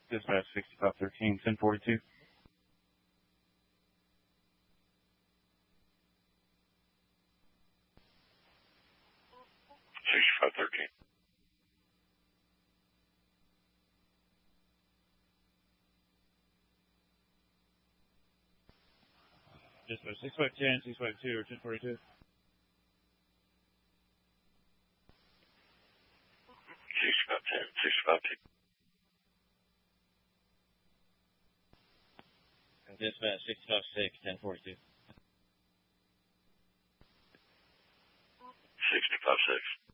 Dispatch 6513, 1042. Dispatch 6510, 6502, or 1042. 6510, 6510. Dispatch 656, 1042. 656.